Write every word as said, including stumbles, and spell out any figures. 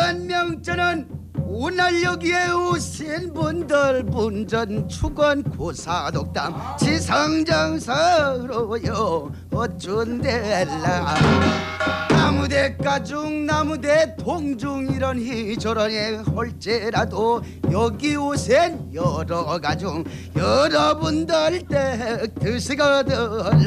이러한 명절은 오늘 여기에 오신 분들 분전 축원 고사독담 지성정서로요 어쩐델라 나무대 가중 나무대 동중 이런 희저런에 홀째라도 여기 오신 여러 가중 여러분들 댁 드시거들